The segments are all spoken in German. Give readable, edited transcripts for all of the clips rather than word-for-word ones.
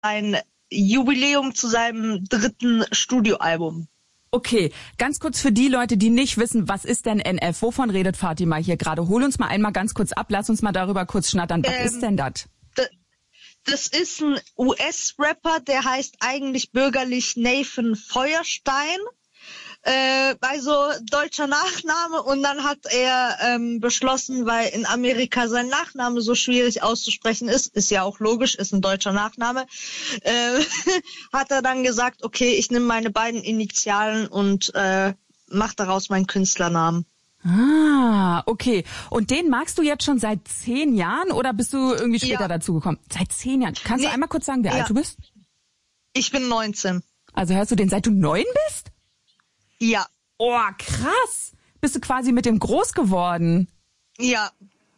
ein Jubiläum zu seinem 3. Studioalbum. Okay, ganz kurz für die Leute, die nicht wissen, was ist denn NF? Wovon redet Fatima hier gerade? Hol uns mal einmal ganz kurz ab, lass uns mal darüber kurz schnattern. Was ist denn das? Das ist ein US-Rapper, der heißt eigentlich bürgerlich Nathan Feuerstein. Also deutscher Nachname, und dann hat er beschlossen, weil in Amerika sein Nachname so schwierig auszusprechen ist ja auch logisch, ist ein deutscher Nachname, hat er dann gesagt, okay, ich nehme meine beiden Initialen und mache daraus meinen Künstlernamen. Ah, okay. Und den magst du jetzt schon seit 10 Jahren oder bist du irgendwie später dazugekommen? Seit 10 Jahren. Kannst du einmal kurz sagen, wie alt du bist? Ich bin 19. Also hörst du den, seit du 9 bist? Ja. Oh, krass. Bist du quasi mit dem groß geworden? Ja.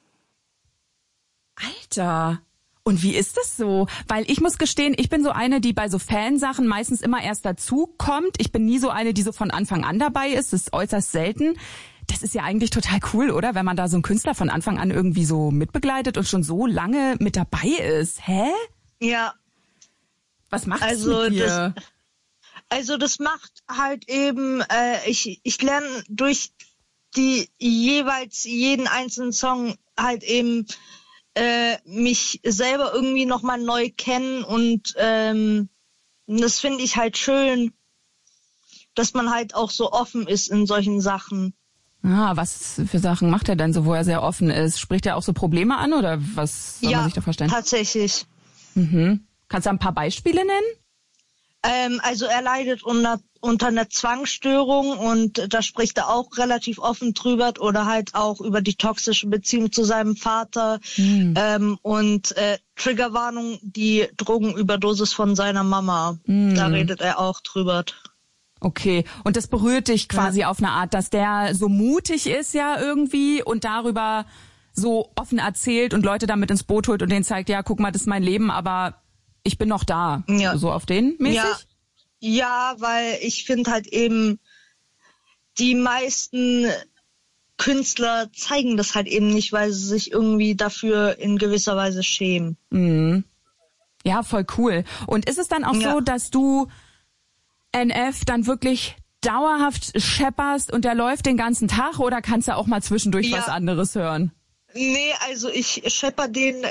Alter. Und wie ist das so? Weil ich muss gestehen, ich bin so eine, die bei so Fansachen meistens immer erst dazukommt. Ich bin nie so eine, die so von Anfang an dabei ist. Das ist äußerst selten. Das ist ja eigentlich total cool, oder? Wenn man da so einen Künstler von Anfang an irgendwie so mitbegleitet und schon so lange mit dabei ist. Hä? Ja. Was macht das mit dir? Das macht halt eben, ich lerne durch die jeweils jeden einzelnen Song halt eben mich selber irgendwie nochmal neu kennen, und das finde ich halt schön, dass man halt auch so offen ist in solchen Sachen. Ah, was für Sachen macht er denn so, wo er sehr offen ist? Spricht er auch so Probleme an oder was soll man sich da vorstellen? Ja, tatsächlich. Mhm. Kannst du ein paar Beispiele nennen? Also er leidet unter einer Zwangsstörung, und da spricht er auch relativ offen drüber, oder halt auch über die toxische Beziehung zu seinem Vater und Triggerwarnung, die Drogenüberdosis von seiner Mama. Da redet er auch drüber. Okay, und das berührt dich quasi auf eine Art, dass der so mutig ist ja irgendwie und darüber so offen erzählt und Leute damit ins Boot holt und denen zeigt, ja, guck mal, das ist mein Leben, aber ich bin noch da. Ja. So auf den mäßig? Ja, weil ich finde halt eben, die meisten Künstler zeigen das halt eben nicht, weil sie sich irgendwie dafür in gewisser Weise schämen. Mhm. Ja, voll cool. Und ist es dann auch so, dass du NF dann wirklich dauerhaft schepperst und der läuft den ganzen Tag, oder kannst du auch mal zwischendurch was anderes hören? Nee, also ich schepper den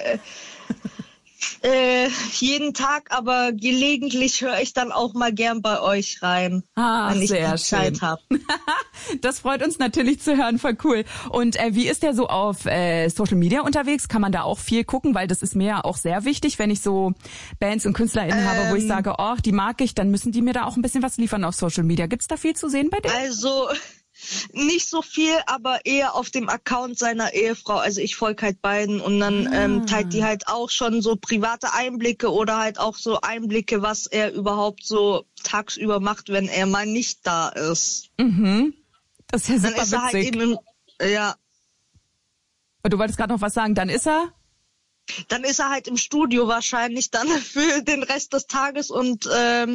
jeden Tag, aber gelegentlich höre ich dann auch mal gern bei euch rein, wenn ich die Zeit habe. Das freut uns natürlich zu hören, voll cool. Und wie ist der so auf Social Media unterwegs? Kann man da auch viel gucken? Weil das ist mir ja auch sehr wichtig, wenn ich so Bands und KünstlerInnen habe, wo ich sage, oh, die mag ich, dann müssen die mir da auch ein bisschen was liefern auf Social Media. Gibt's da viel zu sehen bei denen? Also nicht so viel, aber eher auf dem Account seiner Ehefrau. Also ich folge halt beiden, und dann teilt die halt auch schon so private Einblicke oder halt auch so Einblicke, was er überhaupt so tagsüber macht, wenn er mal nicht da ist. Mhm. Das ist ja super dann ist er witzig. halt eben Und du wolltest gerade noch was sagen, dann ist er? Dann ist er halt im Studio wahrscheinlich dann für den Rest des Tages, und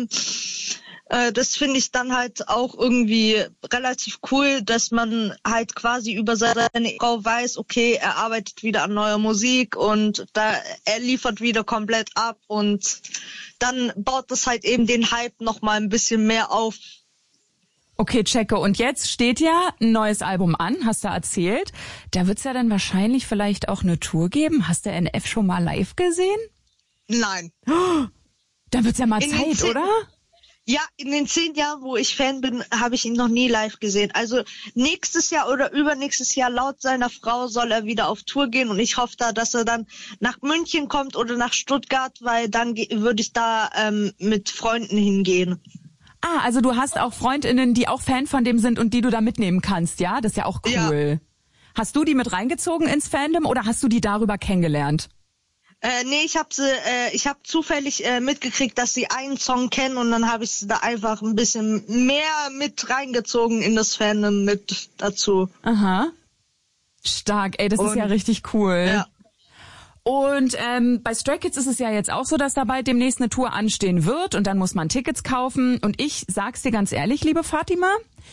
das finde ich dann halt auch irgendwie relativ cool, dass man halt quasi über seine Frau weiß, okay, er arbeitet wieder an neuer Musik und er liefert wieder komplett ab, und dann baut das halt eben den Hype noch mal ein bisschen mehr auf. Okay, checke. Und jetzt steht ja ein neues Album an, hast du erzählt. Da wird's ja dann wahrscheinlich vielleicht auch eine Tour geben. Hast du NF schon mal live gesehen? Nein. Dann wird's ja mal Zeit, oder? Ja, in den 10 Jahren, wo ich Fan bin, habe ich ihn noch nie live gesehen. Also nächstes Jahr oder übernächstes Jahr, laut seiner Frau, soll er wieder auf Tour gehen, und ich hoffe da, dass er dann nach München kommt oder nach Stuttgart, weil dann würde ich da mit Freunden hingehen. Ah, also du hast auch FreundInnen, die auch Fan von dem sind und die du da mitnehmen kannst, ja? Das ist ja auch cool. Ja. Hast du die mit reingezogen ins Fandom oder hast du die darüber kennengelernt? Nee, ich habe zufällig mitgekriegt, dass sie einen Song kennen, und dann habe ich sie da einfach ein bisschen mehr mit reingezogen in das Fandom mit dazu. Aha. Stark, ey, das ist ja richtig cool. Ja. Und bei Stray Kids ist es ja jetzt auch so, dass da bald demnächst eine Tour anstehen wird und dann muss man Tickets kaufen. Und ich sag's dir ganz ehrlich, liebe Fatima,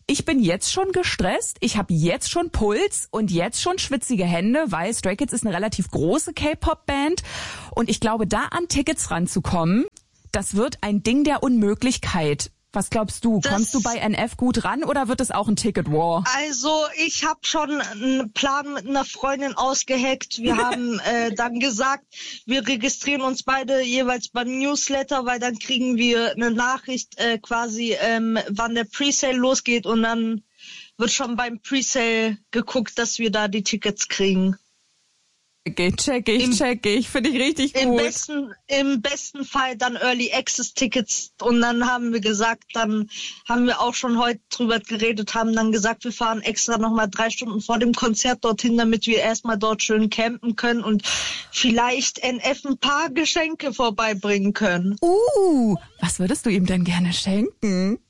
ich bin jetzt schon gestresst, ich habe jetzt schon Puls und jetzt schon schwitzige Hände, weil Stray Kids ist eine relativ große K-Pop-Band und ich glaube, da an Tickets ranzukommen, das wird ein Ding der Unmöglichkeit. Was glaubst du? Kommst du bei NF gut ran oder wird es auch ein Ticket-War? Also ich habe schon einen Plan mit einer Freundin ausgeheckt. Wir haben dann gesagt, wir registrieren uns beide jeweils beim Newsletter, weil dann kriegen wir eine Nachricht quasi, wann der Presale losgeht und dann wird schon beim Presale geguckt, dass wir da die Tickets kriegen. Check ich. Finde ich richtig gut. Im besten Fall dann Early Access Tickets und dann haben wir gesagt, dann haben wir auch schon heute drüber geredet, haben dann gesagt, wir fahren extra nochmal 3 Stunden vor dem Konzert dorthin, damit wir erstmal dort schön campen können und vielleicht NF ein paar Geschenke vorbeibringen können. Was würdest du ihm denn gerne schenken?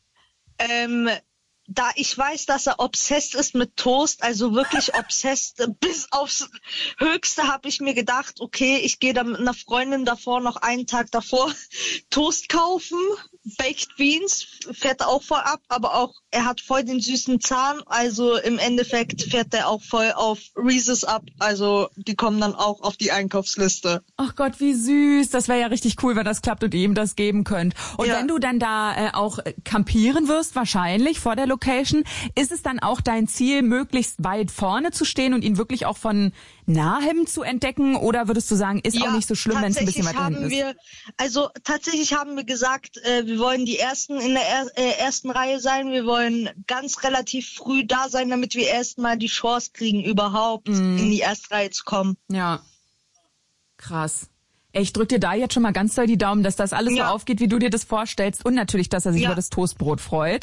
Da ich weiß, dass er obsessed ist mit Toast, also wirklich obsessed bis aufs Höchste, habe ich mir gedacht, okay, ich gehe da mit einer Freundin davor noch einen Tag davor Toast kaufen, Baked Beans, fährt er auch voll ab, aber auch er hat voll den süßen Zahn, also im Endeffekt fährt er auch voll auf Reese's ab, also die kommen dann auch auf die Einkaufsliste. Ach Gott, wie süß, das wäre ja richtig cool, wenn das klappt und ihr ihm das geben könnt. Und wenn du dann da auch campieren wirst, wahrscheinlich vor der Location, ist es dann auch dein Ziel, möglichst weit vorne zu stehen und ihn wirklich auch von nahem zu entdecken? Oder würdest du sagen, ist auch nicht so schlimm, wenn es ein bisschen weiter hinten ist? Tatsächlich haben wir gesagt, wir wollen die Ersten in der ersten Reihe sein. Wir wollen ganz relativ früh da sein, damit wir erstmal die Chance kriegen, überhaupt in die erste Reihe zu kommen. Ja, krass. Ich drück dir da jetzt schon mal ganz doll die Daumen, dass das alles so aufgeht, wie du dir das vorstellst und natürlich, dass er sich über das Toastbrot freut.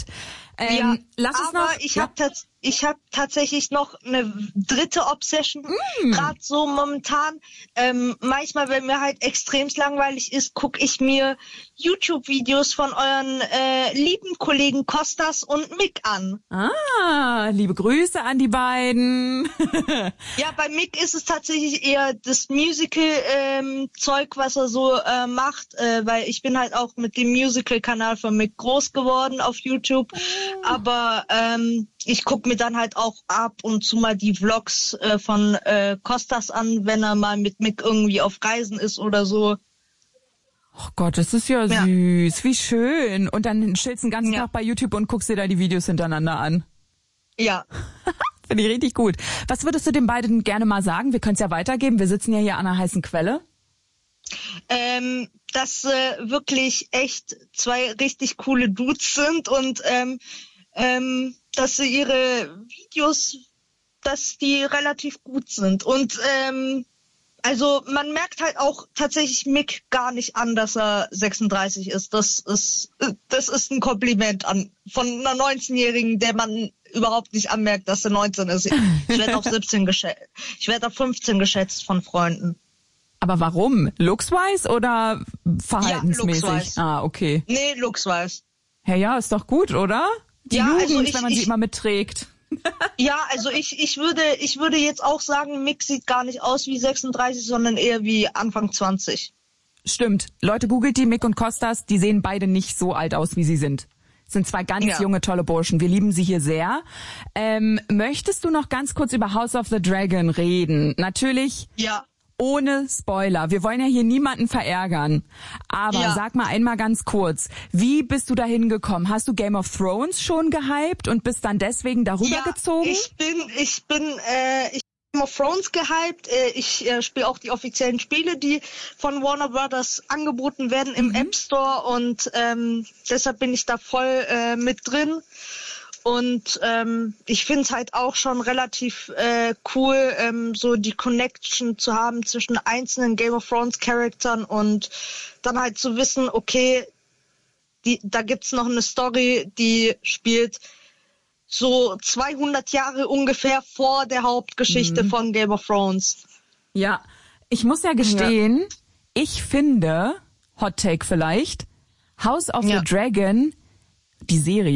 Ich habe tatsächlich noch eine dritte Obsession, gerade so momentan. Manchmal, wenn mir halt extremst langweilig ist, gucke ich mir YouTube-Videos von euren lieben Kollegen Kostas und Mick an. Liebe Grüße an die beiden. Ja, bei Mick ist es tatsächlich eher das Musical-Zeug, was er so macht, weil ich bin halt auch mit dem Musical-Kanal von Mick groß geworden auf YouTube. Aber ich gucke mir dann halt auch ab und zu mal die Vlogs von Kostas an, wenn er mal mit Mick irgendwie auf Reisen ist oder so. Oh Gott, das ist ja süß, wie schön. Und dann chillst du den ganzen Tag bei YouTube und guckst dir da die Videos hintereinander an. Ja. Finde ich richtig gut. Was würdest du den beiden gerne mal sagen? Wir können es ja weitergeben. Wir sitzen ja hier an einer heißen Quelle. Dass wirklich echt 2 richtig coole Dudes sind und dass sie ihre Videos, dass die relativ gut sind. Und also man merkt halt auch tatsächlich Mick gar nicht an, dass er 36 ist. Das ist ein Kompliment von einer 19-Jährigen, der man überhaupt nicht anmerkt, dass er 19 ist. Ich werde auf 17 geschätzt. Ich werde auf 15 geschätzt von Freunden. Aber warum? Looks-wise oder verhaltensmäßig? Ja, looks-wise. Okay. Nee, looks-wise. Ja, ist doch gut, oder? Die Jugend, also wenn man sie immer mitträgt. Ja, also ich würde jetzt auch sagen, Mick sieht gar nicht aus wie 36, sondern eher wie Anfang 20. Stimmt. Leute, googelt die Mick und Kostas, die sehen beide nicht so alt aus, wie sie sind. Das sind 2 ganz junge, tolle Burschen. Wir lieben sie hier sehr. Möchtest du noch ganz kurz über House of the Dragon reden? Natürlich. Ja. Ohne Spoiler. Wir wollen ja hier niemanden verärgern. Aber sag mal einmal ganz kurz, wie bist du da hingekommen? Hast du Game of Thrones schon gehypt und bist dann deswegen darüber gezogen? Ich bin Game of Thrones gehypt. Ich spiele auch die offiziellen Spiele, die von Warner Brothers angeboten werden im App Store und deshalb bin ich da voll mit drin. Und ich finde es halt auch schon relativ cool, so die Connection zu haben zwischen einzelnen Game of Thrones Charakteren und dann halt zu wissen, okay, da gibt's noch eine Story, die spielt so 200 Jahre ungefähr vor der Hauptgeschichte von Game of Thrones. Ja, ich muss ja gestehen, ich finde, Hot Take vielleicht, House of the Dragon, die Serie,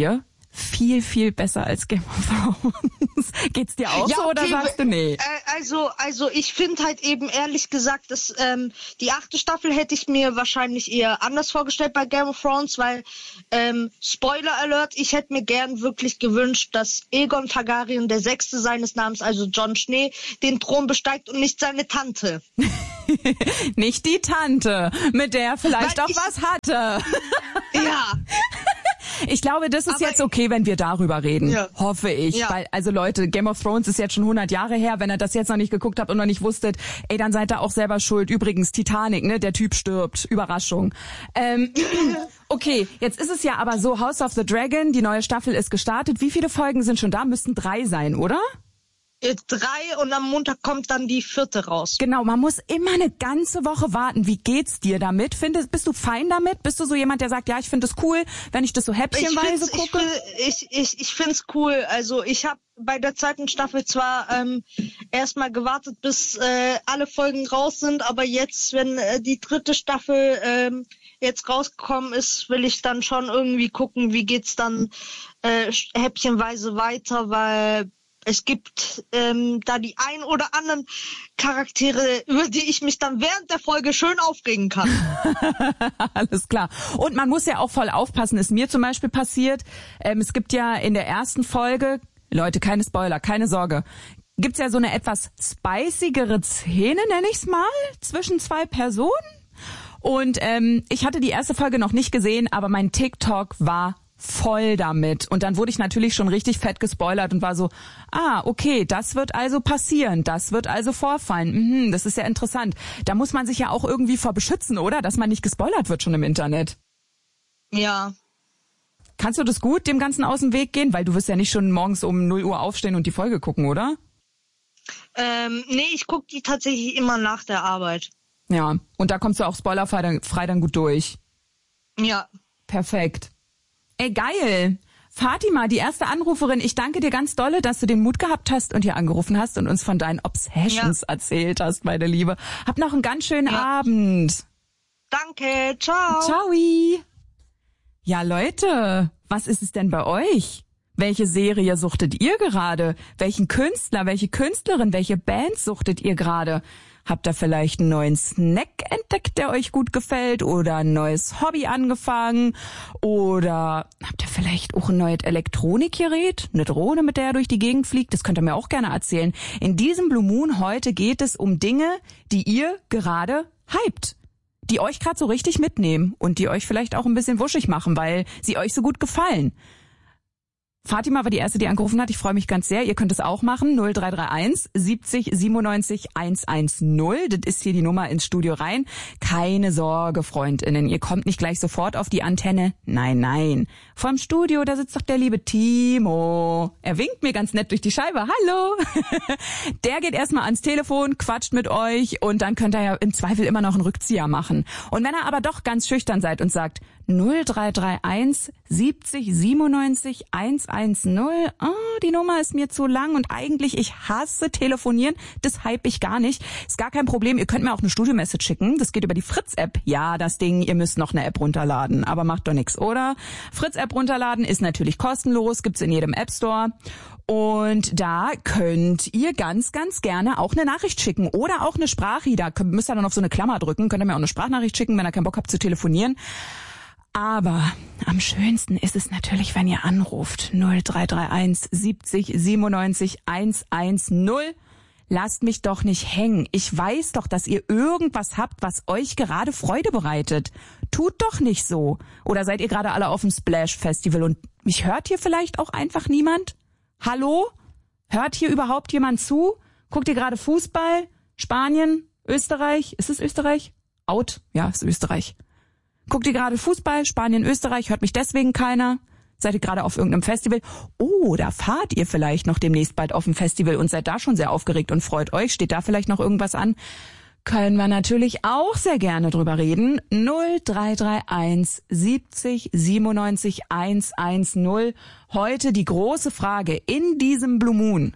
viel, viel besser als Game of Thrones. Geht's dir auch so oder sagst du nee? Also ich finde halt eben ehrlich gesagt, dass die 8. Staffel hätte ich mir wahrscheinlich eher anders vorgestellt bei Game of Thrones, weil Spoiler Alert, ich hätte mir gern wirklich gewünscht, dass Aegon Targaryen, der 6. seines Namens, also Jon Schnee, den Thron besteigt und nicht seine Tante. Nicht die Tante, mit der er vielleicht auch was hatte. Ja. Ich glaube, das ist jetzt okay, wenn wir darüber reden. Ja. Hoffe ich. Ja. Weil, also Leute, Game of Thrones ist jetzt schon 100 Jahre her. Wenn ihr das jetzt noch nicht geguckt habt und noch nicht wusstet, dann seid ihr auch selber schuld. Übrigens, Titanic, ne? Der Typ stirbt. Überraschung. Okay, jetzt ist es ja aber so, House of the Dragon, die neue Staffel ist gestartet. Wie viele Folgen sind schon da? Müssten 3 sein, oder? 3 und am Montag kommt dann die 4. raus. Genau, man muss immer eine ganze Woche warten. Wie geht's dir damit? Bist du fein damit? Bist du so jemand, der sagt, ja, ich finde es cool, wenn ich das so häppchenweise gucke? Ich find's cool. Also ich habe bei der 2. Staffel zwar erstmal gewartet, bis alle Folgen raus sind, aber jetzt, wenn die 3. Staffel jetzt rausgekommen ist, will ich dann schon irgendwie gucken, wie geht's dann häppchenweise weiter, weil es gibt da die ein oder anderen Charaktere, über die ich mich dann während der Folge schön aufregen kann. Alles klar. Und man muss ja auch voll aufpassen, ist mir zum Beispiel passiert. Es gibt ja in der ersten Folge, Leute, keine Spoiler, keine Sorge, gibt's ja so eine etwas spicigere Szene, nenne ich's mal, zwischen 2 Personen. Und ich hatte die erste Folge noch nicht gesehen, aber mein TikTok war voll damit. Und dann wurde ich natürlich schon richtig fett gespoilert und war so, okay, das wird also passieren, das wird also vorfallen. Das ist ja interessant. Da muss man sich ja auch irgendwie vor beschützen, oder? Dass man nicht gespoilert wird schon im Internet. Ja. Kannst du das gut, dem Ganzen aus dem Weg gehen? Weil du wirst ja nicht schon morgens um 0 Uhr aufstehen und die Folge gucken, oder? Nee, ich gucke die tatsächlich immer nach der Arbeit. Ja, und da kommst du auch spoilerfrei dann gut durch. Ja. Perfekt. Ey, geil. Fatima, die erste Anruferin, ich danke dir ganz dolle, dass du den Mut gehabt hast und hier angerufen hast und uns von deinen Obsessions erzählt hast, meine Liebe. Hab noch einen ganz schönen Abend. Danke, ciao. Ciao. Ja, Leute, was ist es denn bei euch? Welche Serie suchtet ihr gerade? Welchen Künstler, welche Künstlerin, welche Band suchtet ihr gerade? Habt ihr vielleicht einen neuen Snack entdeckt, der euch gut gefällt? Oder ein neues Hobby angefangen? Oder habt ihr vielleicht auch ein neues Elektronikgerät? Eine Drohne, mit der ihr durch die Gegend fliegt? Das könnt ihr mir auch gerne erzählen. In diesem Blue Moon heute geht es um Dinge, die ihr gerade hypt. Die euch gerade so richtig mitnehmen und die euch vielleicht auch ein bisschen wuschig machen, weil sie euch so gut gefallen. Fatima war die erste, die angerufen hat. Ich freue mich ganz sehr. Ihr könnt es auch machen. 0331 70 97 110. Das ist hier die Nummer ins Studio rein. Keine Sorge, FreundInnen. Ihr kommt nicht gleich sofort auf die Antenne. Nein. Vom Studio, da sitzt doch der liebe Timo. Er winkt mir ganz nett durch die Scheibe. Hallo. Der geht erstmal ans Telefon, quatscht mit euch und dann könnt ihr ja im Zweifel immer noch einen Rückzieher machen. Und wenn ihr aber doch ganz schüchtern seid und sagt 0331 70 97 110, die Nummer ist mir zu lang und eigentlich, ich hasse telefonieren, das hype ich gar nicht. Ist gar kein Problem, ihr könnt mir auch eine Studio-Message schicken, das geht über die Fritz-App. Ja, das Ding, ihr müsst noch eine App runterladen, aber macht doch nichts, oder? Fritz-App runterladen ist natürlich kostenlos, gibt's in jedem App-Store. Und da könnt ihr ganz, ganz gerne auch eine Nachricht schicken oder auch eine Sprachie. Da müsst ihr dann auf so eine Klammer drücken, könnt ihr mir auch eine Sprachnachricht schicken, wenn ihr keinen Bock habt zu telefonieren. Aber am schönsten ist es natürlich, wenn ihr anruft. 0331 70 97 110. Lasst mich doch nicht hängen. Ich weiß doch, dass ihr irgendwas habt, was euch gerade Freude bereitet. Tut doch nicht so. Oder seid ihr gerade alle auf dem Splash Festival und mich hört hier vielleicht auch einfach niemand? Hallo? Hört hier überhaupt jemand zu? Guckt ihr gerade Fußball? Spanien? Österreich? Ist es Österreich? Out? Ja, ist Österreich. Guckt ihr gerade Fußball? Spanien, Österreich? Hört mich deswegen keiner? Seid ihr gerade auf irgendeinem Festival? Oh, da fahrt ihr vielleicht noch demnächst bald auf dem Festival und seid da schon sehr aufgeregt und freut euch. Steht da vielleicht noch irgendwas an? Können wir natürlich auch sehr gerne drüber reden. 0331 70 97 110. Heute die große Frage in diesem Blue Moon.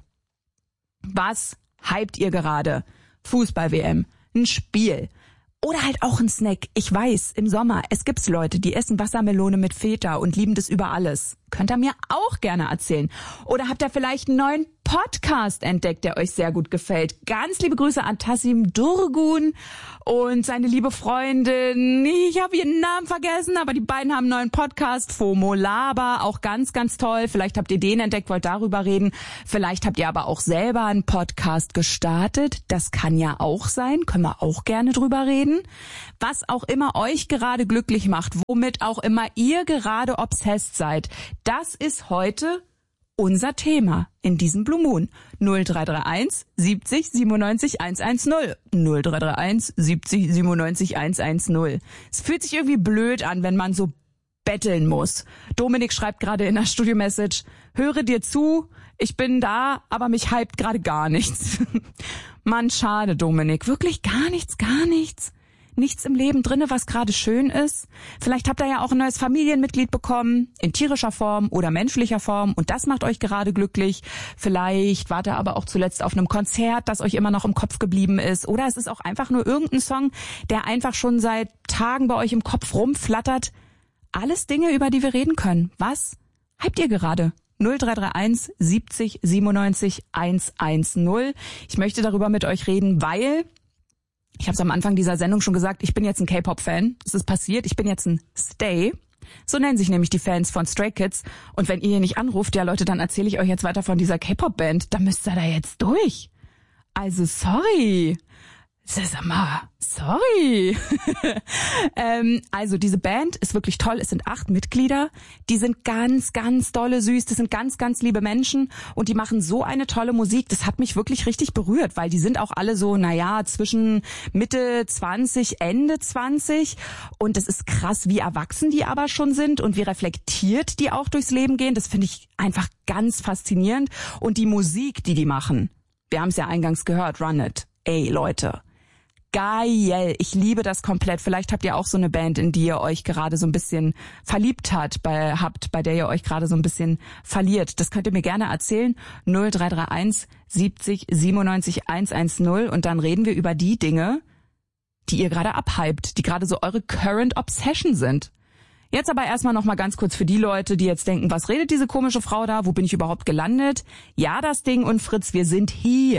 Was hypt ihr gerade? Fußball-WM, ein Spiel oder halt auch ein Snack. Ich weiß, im Sommer, es gibt's Leute, die essen Wassermelone mit Feta und lieben das über alles. Könnt ihr mir auch gerne erzählen. Oder habt ihr vielleicht einen neuen Podcast entdeckt, der euch sehr gut gefällt? Ganz liebe Grüße an Tassim Durgun und seine liebe Freundin. Ich habe ihren Namen vergessen, aber die beiden haben einen neuen Podcast, FOMO Laber, auch ganz, ganz toll. Vielleicht habt ihr den entdeckt, wollt darüber reden. Vielleicht habt ihr aber auch selber einen Podcast gestartet. Das kann ja auch sein, können wir auch gerne drüber reden. Was auch immer euch gerade glücklich macht, womit auch immer ihr gerade obsessed seid, das ist heute unser Thema in diesem Blue Moon. 0331 70 97 110. 0331 70 97 110. Es fühlt sich irgendwie blöd an, wenn man so betteln muss. Dominik schreibt gerade in der Studio-Message, höre dir zu, ich bin da, aber mich hypt gerade gar nichts. Mann, schade, Dominik. Wirklich gar nichts, gar nichts. Nichts im Leben drinne, was gerade schön ist. Vielleicht habt ihr ja auch ein neues Familienmitglied bekommen, in tierischer Form oder menschlicher Form, und das macht euch gerade glücklich. Vielleicht wart ihr aber auch zuletzt auf einem Konzert, das euch immer noch im Kopf geblieben ist. Oder es ist auch einfach nur irgendein Song, der einfach schon seit Tagen bei euch im Kopf rumflattert. Alles Dinge, über die wir reden können. Was hypt ihr gerade? 0331 70 97 110. Ich möchte darüber mit euch reden, weil... Ich habe es am Anfang dieser Sendung schon gesagt, ich bin jetzt ein K-Pop-Fan. Es ist passiert, ich bin jetzt ein Stay. So nennen sich nämlich die Fans von Stray Kids. Und wenn ihr hier nicht anruft, ja Leute, dann erzähle ich euch jetzt weiter von dieser K-Pop-Band. Da müsst ihr da jetzt durch. Also sorry. Sag mal, sorry. Also diese Band ist wirklich toll. Es sind 8 Mitglieder. Die sind ganz, ganz dolle süß. Das sind ganz, ganz liebe Menschen. Und die machen so eine tolle Musik. Das hat mich wirklich richtig berührt, weil die sind auch alle so, zwischen Mitte 20, Ende 20. Und es ist krass, wie erwachsen die aber schon sind und wie reflektiert die auch durchs Leben gehen. Das finde ich einfach ganz faszinierend. Und die Musik, die machen. Wir haben es ja eingangs gehört, Run It. Ey, Leute. Geil, ich liebe das komplett. Vielleicht habt ihr auch so eine Band, in die ihr euch gerade so ein bisschen verliebt habt, bei der ihr euch gerade so ein bisschen verliert. Das könnt ihr mir gerne erzählen. 0331 70 97 110 und dann reden wir über die Dinge, die ihr gerade abhypt, die gerade so eure Current Obsession sind. Jetzt aber erstmal noch mal ganz kurz für die Leute, die jetzt denken, was redet diese komische Frau da? Wo bin ich überhaupt gelandet? Ja, das Ding und Fritz, wir sind hier.